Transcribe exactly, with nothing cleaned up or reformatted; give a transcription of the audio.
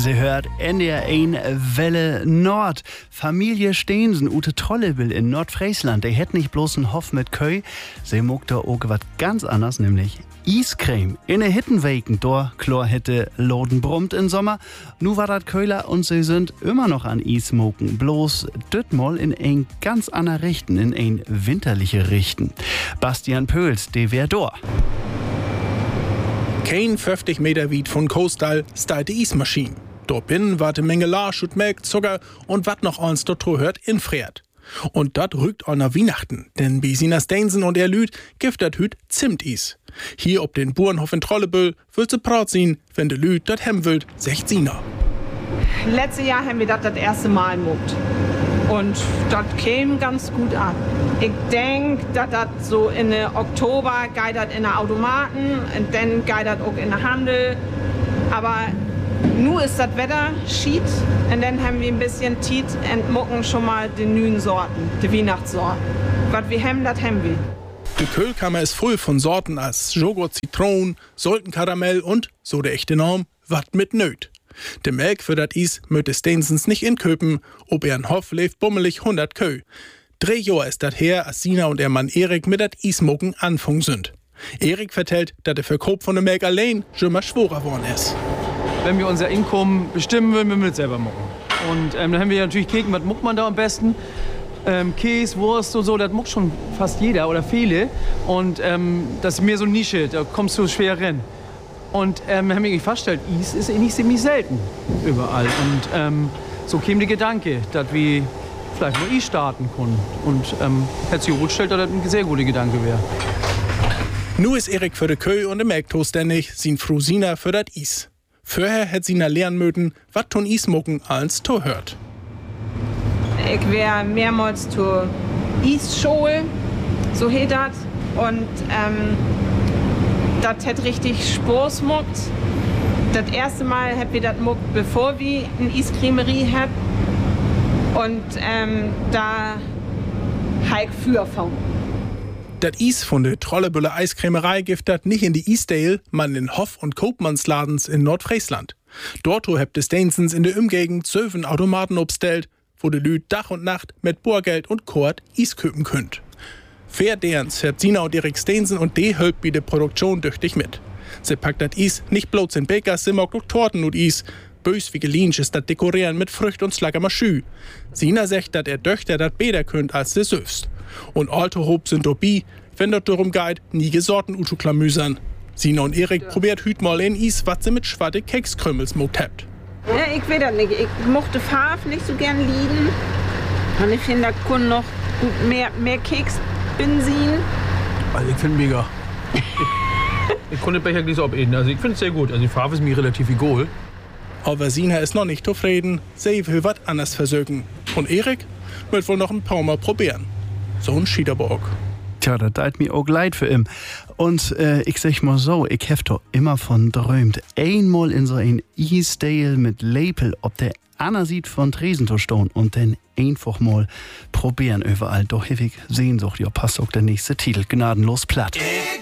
Sie hört N D R eins Welle Nord. Familie Steensen, Ute Trollebel in Nordfriesland, die hätt nicht bloß einen Hof mit Köi, sie muck da auch was ganz anderes, nämlich Eiscreme. In der Hittenweken, da Chlor hätte Loden brummt im Sommer. Nu war dat Köhler und sie sind immer noch an Eis mucken, bloß dütmol in ein ganz anderer Richten, in ein winterliche Richten. Bastian Pöls, de wär da. Kein fünfzig Meter weit von Coastal steht die Eismaschine. Dort binnen wart eine Menge Larsch und Melk, Zucker und wat noch eins dort hört infriert. Und dat rückt auch nach Weihnachten, denn bei Sina Steensen und er Lüd gibt dat hüt Zimtis. Hier ob den Bauernhof in Trollebüll wird sie proud sein, wenn de Lüd dat hem willt, secht Sina. Letztes Jahr haben wir das das erste Mal muckt. Und das käme ganz gut an. Ich denke, dass das so in der Oktober geht das in der Automaten und dann geht das auch in der Handel. Aber nur ist das Wetter schied und dann haben wir ein bisschen Tiet und mucken schon mal die neuen Sorten, die Weihnachtssorten. Was wir haben, das haben wir. Die Kühlkammer ist voll von Sorten als Joghurt, Zitron, Sultenkaramell und, so der echte Norm, wat mit Nöt. De Melk für dat Is möte Steensens nicht inköpen, ob er ein Hof lebt bummelig hundert Kö. Drei Jahr ist dat her, als Sina und ihr Mann Erik mit dat Ismucken anfang sind. Erik vertellt, dass der Verkauf von der Melk allein schon mal schwerer geworden ist. Wenn wir unser Einkommen bestimmen wollen, müssen wir es selber mucken. Und ähm, dann haben wir natürlich Keken, was muckt man da am besten? Ähm, Käse, Wurst und so, das muckt schon fast jeder oder viele. Und ähm, das ist mehr so eine Nische, da kommst du schwer rein. Und ähm, haben wir festgestellt, Eis ist nicht ziemlich selten überall. Und ähm, so kam der Gedanke, dass wir vielleicht mal Eis starten können. Und ähm, hat sich herausgestellt, dass das ein sehr guter Gedanke wäre. Nu ist Erik für de Kö und de Melk zuständig, sin Frau Sina für dat Eis. Vorher hätt Sina lernen mögen, wat tun Eismucken als to hört. Ich wär mehrmals zur Eisschule, so heet das. Und ähm, das hat richtig Spaß muckt. Das erste Mal hab wir das muckt, bevor wir eine Eiscremerie hatten. Und ähm, da hab ich für von. Das Eis von der Trollebüller Eiscremerei gibt dat nicht in die Eisdale, man in Hof- und Koopmannsladens in Nordfriesland. Dort habt es Steensens in der Umgegend zwölf Automaten obstellt, wo de Lüd Dach und Nacht mit Bohrgeld und Kord Eis köpen könnt. Fair derns habt Sina und Erik Steensen und die hölpt bei der Produktion tüchtig mit. Sie packt dat Eis nicht bloß in Bakers, sie mag auch Torten und Eis. Bös wie gelinsch ist dat Dekorieren mit Frücht und Slagger Schü. Sina sagt, dat er Döchter dat besser könnt als sie selbst. Und alte Hob sind dabei, wenn dort darum geht, nie gesorten Uto-Klamüsern. Sina und Erik probiert hüt mal in Eis, was sie mit schwarze Kekskrümels mogt habt. Ja, ich weiß das nicht. Ich mochte Farbe nicht so gern lieben. Und ich finde, da können noch gut mehr, mehr Keks Benzin. Also ich finde mega. ich, ich konnte den Becher nicht so abeden. Also ich finde es sehr gut. Also die Farbe ist mir relativ egal. Aber Sina ist noch nicht zufrieden. Sie will was anderes versögen. Und Erik wird wohl noch ein paar Mal probieren. So ein Schiederbock. Tja, das tut mir auch leid für ihn. Und äh, ich sag mal so, ich hab doch immer von träumt. Einmal in so ein Eisdale mit Lepel, ob der Anna sieht von Tresen stehen und dann einfach mal probieren überall. Doch ewig Sehnsucht, ja, passt auch der nächste Titel. Gnadenlos platt.